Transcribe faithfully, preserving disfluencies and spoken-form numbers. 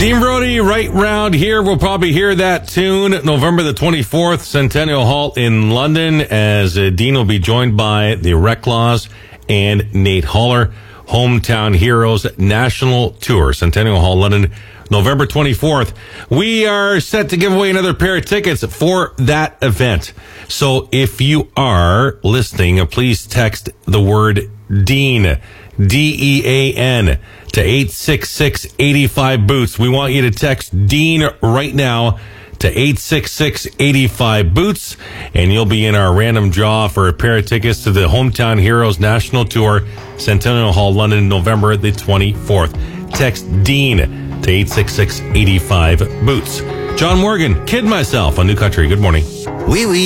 Dean Brody, right round here. We'll probably hear that tune November the twenty-fourth, Centennial Hall in London, as uh, Dean will be joined by the Reclaws and Nate Haller. Hometown Heroes National Tour, Centennial Hall, London, November twenty-fourth. We are set to give away another pair of tickets for that event. So if you are listening, please text the word Dean, D E A N, to eight six six, eight five, boots. We want you to text Dean right now to eight six six, eight five, boots, and you'll be in our random draw for a pair of tickets to the Hometown Heroes National Tour, Centennial Hall, London, November the twenty-fourth. Text Dean to eight six six, eight five, boots. John Morgan, Kid Myself on New Country. Good morning. Wee wee.